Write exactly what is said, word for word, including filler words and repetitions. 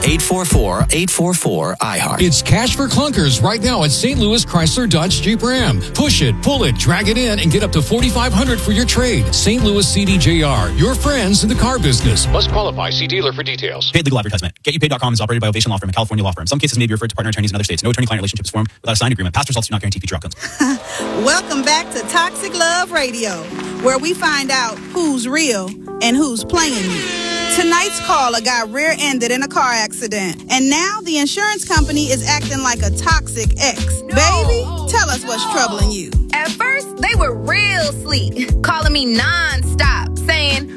eight four four, eight four four, I heart. It's cash for clunkers right now at Saint Louis Chrysler Dodge Jeep Ram. Push it, pull it, drag it in, and get up to forty-five hundred dollars for your trade. Saint Louis C D J R, your friends in the car business. Must qualify. See dealer for details. Paid legal advertisement. Get You Paid dot com is operated by Ovation Law Firm, a California law firm. Some cases may be referred to partner attorneys in other states. No attorney-client relationship is formed without a signed agreement. Past results do not guarantee future outcomes. Welcome back to Toxic Love Radio, where we find out who's real and who's playing you. Tonight's caller got rear-ended in a car accident, and now the insurance company is acting like a toxic ex. No. Baby, tell us what's troubling you. At first, they were real sweet, calling me non-stop, saying,